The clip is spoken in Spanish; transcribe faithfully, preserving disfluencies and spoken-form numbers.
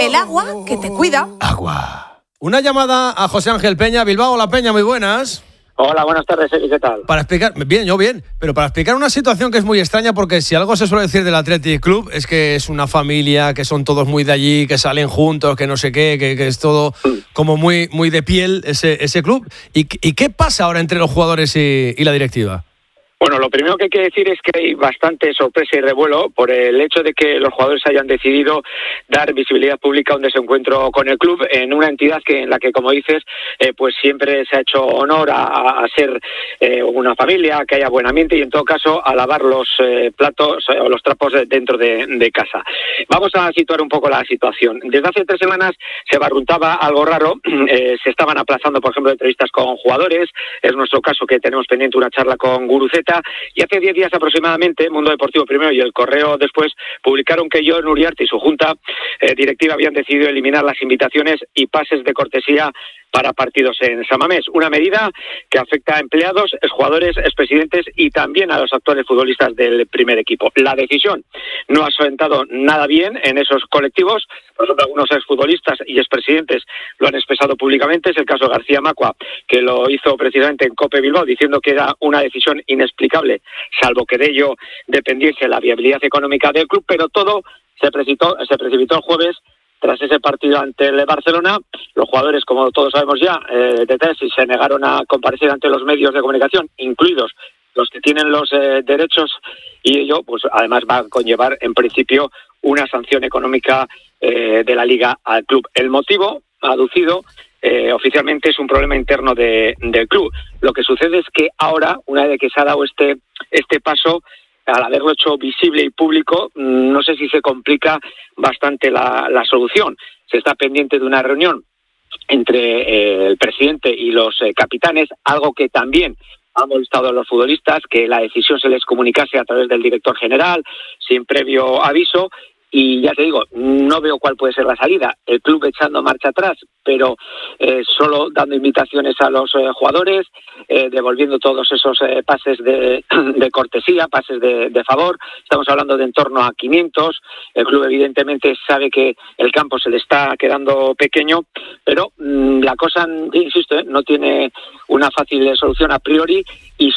el agua que te cuida. Agua. Una llamada a José Ángel Peña, Bilbao. La Peña, muy buenas. Hola, buenas tardes, ¿qué tal? Para explicar, bien, yo bien, pero para explicar una situación que es muy extraña, porque si algo se suele decir del Athletic Club es que es una familia, que son todos muy de allí, que salen juntos, que no sé qué, que, que es todo como muy, muy de piel ese, ese club. ¿Y, ¿Y qué pasa ahora entre los jugadores y, y la directiva? Bueno, lo primero que hay que decir es que hay bastante sorpresa y revuelo por el hecho de que los jugadores hayan decidido dar visibilidad pública a un desencuentro con el club en una entidad que en la que, como dices, eh, pues siempre se ha hecho honor a, a ser eh, una familia, que haya buen ambiente y, en todo caso, a lavar los eh, platos o los trapos dentro de, de casa. Vamos a situar un poco la situación. Desde hace tres semanas se barruntaba algo raro. Eh, se estaban aplazando, por ejemplo, entrevistas con jugadores. Es nuestro caso que tenemos pendiente una charla con Guruceta. Y hace diez días aproximadamente, Mundo Deportivo primero y El Correo después, publicaron que Jon Uriarte y su junta eh, directiva habían decidido eliminar las invitaciones y pases de cortesía para partidos en San Mamés. Una medida que afecta a empleados, exjugadores, expresidentes y también a los actuales futbolistas del primer equipo. La decisión no ha sentado nada bien en esos colectivos. Por ejemplo, algunos exfutbolistas y expresidentes lo han expresado públicamente. Es el caso de García Macua, que lo hizo precisamente en COPE Bilbao, diciendo que era una decisión inexplicable, salvo que de ello dependiese la viabilidad económica del club, pero todo se precipitó, se precipitó el jueves. Tras ese partido ante el Barcelona, los jugadores, como todos sabemos ya, eh, de tesis se negaron a comparecer ante los medios de comunicación, incluidos los que tienen los eh, derechos, y ello, pues además va a conllevar, en principio, una sanción económica eh, de la Liga al club. El motivo aducido eh, oficialmente es un problema interno de, del club. Lo que sucede es que ahora, una vez que se ha dado este, este paso, al haberlo hecho visible y público, no sé si se complica bastante la, la solución. Se está pendiente de una reunión entre eh, el presidente y los eh, capitanes, algo que también ha molestado a los futbolistas, que la decisión se les comunicase a través del director general, sin previo aviso. Y ya te digo, no veo cuál puede ser la salida. El club echando marcha atrás, pero eh, solo dando invitaciones a los eh, jugadores, eh, devolviendo todos esos eh, pases de, de cortesía, pases de, de favor. Estamos hablando de en torno a quinientos. El club evidentemente sabe que el campo se le está quedando pequeño, pero mmm, la cosa, insisto, eh, no tiene una fácil solución a priori y